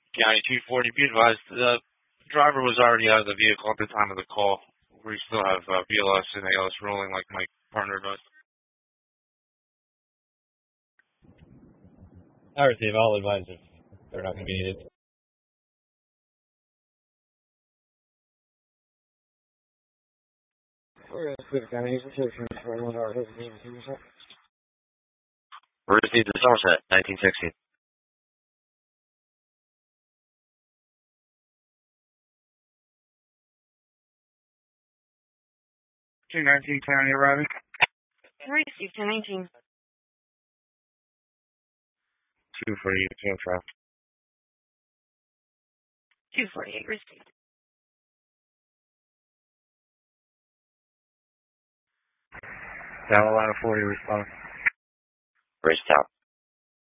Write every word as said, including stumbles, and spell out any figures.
County two forty, be advised, the driver was already out of the vehicle at the time of the call. We still have uh, B L S and A L S rolling like my partner does. I receive all advice if they're not going to be needed. We're Swift County Association for one hour hesitation. We received the Somerset, nineteen sixty. two nineteen County arriving. Received two nineteen. two forty-eight, two traffic. two forty-eight, received. Carolina forty, response. Race Town.